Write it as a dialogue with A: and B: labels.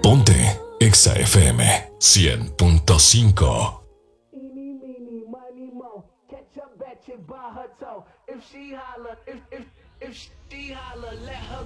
A: Ponte Exa FM 100.5.
B: Eeny, meeny, miny, mo. Catch a bitch by her toe. If she holler, if she holler, let her